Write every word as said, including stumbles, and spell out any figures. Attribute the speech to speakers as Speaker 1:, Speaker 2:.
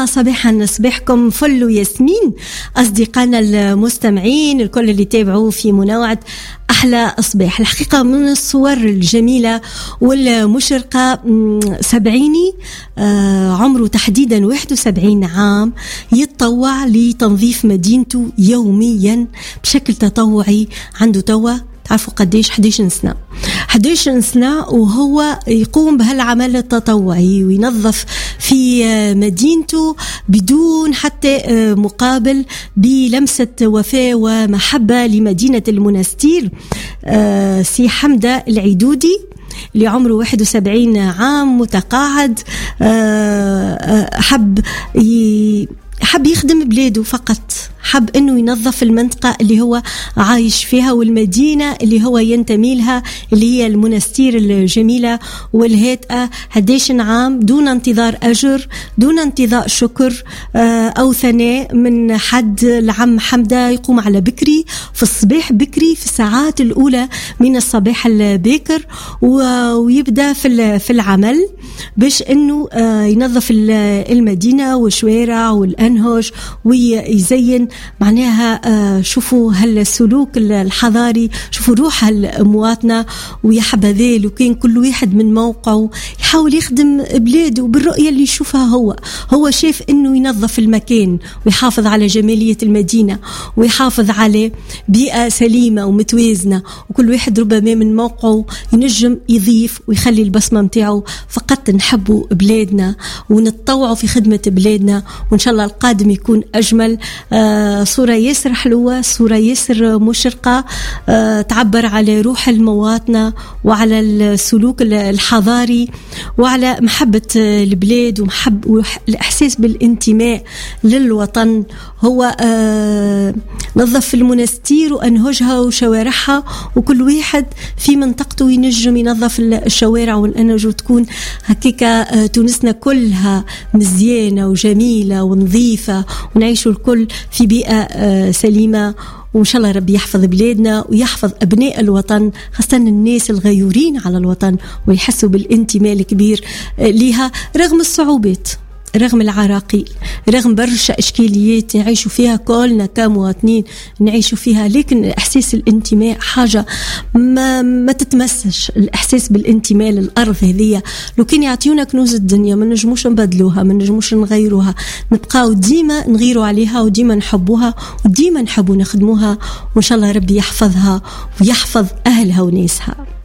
Speaker 1: صباحا صباحكم فل وياسمين أصدقائنا المستمعين الكل اللي تابعوا في منوعة أحلى صباح. الحقيقة من الصور الجميلة والمشرقة سبعيني عمره تحديدا واحد وسبعين عام يتطوع لتنظيف مدينته يوميا بشكل تطوعي. عنده توا تعرفوا قديش إحدى عشرة سنة إحدى عشرة سنة وهو يقوم بهالعمل التطوعي وينظف في مدينته بدون حتى مقابل بلمسة وفاء ومحبة لمدينة المنستير. سي حمدة العيدودي اللي عمره واحد وسبعين عام متقاعد حب ي... حب يخدم بلاده فقط، حب انه ينظف المنطقة اللي هو عايش فيها والمدينة اللي هو ينتمي لها اللي هي المنستير الجميلة والهادئة. إحدى عشر عام دون انتظار اجر، دون انتظار شكر او ثناء من حد. العم حمدة يقوم على بكري في الصباح، بكري في الساعات الاولى من الصباح الباكر ويبدا في في العمل باش انه ينظف المدينة والشوارع والانهج ويزين معناها. شوفوا هالسلوك الحضاري، شوفوا روح المواطنة ويحب هذا لو كان كل واحد من موقعه يحاول يخدم بلاده بالرؤية اللي يشوفها هو هو شايف انه ينظف المكان ويحافظ على جمالية المدينة ويحافظ على بيئة سليمة ومتوازنة، وكل واحد ربما من موقعه ينجم يضيف ويخلي البصمة متاعه. فقط نحبوا بلادنا ونتطوعوا في خدمة بلادنا، وإن شاء الله القادم يكون أجمل. آه صورة ياسر حلوة، صورة ياسر مشرقة، آه تعبر على روح المواطنة وعلى السلوك الحضاري وعلى محبة البلاد ومحب والإحساس بالانتماء للوطن. هو آه نظف المنستير وأنهجها وشوارعها، وكل واحد في منطقته ينجم ينظف الشوارع والأنهج وتكون هكيكا تونسنا كلها مزيانة وجميلة ونظيفة ونعيشوا الكل في بيئة سليمة. وإن شاء الله ربي يحفظ بلادنا ويحفظ أبناء الوطن، خاصة الناس الغيورين على الوطن ويحسوا بالانتماء الكبير لها رغم الصعوبات، رغم العراقيل، رغم برشا إشكاليات نعيشوا فيها كلنا كمواطنين نعيشوا فيها، لكن إحساس الانتماء حاجة ما, ما تتمسش. الإحساس بالانتماء للأرض هذه لو كان يعطيونا كنوز الدنيا ما نجموش نبدلوها، ما نجموش نغيروها، نبقاو ديما نغيروا عليها وديما نحبوها وديما نحبوا نخدموها. وإن شاء الله ربي يحفظها ويحفظ أهلها وناسها.